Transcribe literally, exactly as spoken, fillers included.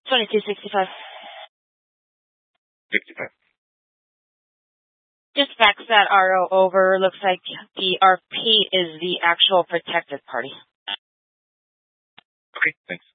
twenty-two sixty-five. sixty-five. Just fax that R O over. Looks like the R P is the actual protected party. Okay, thanks.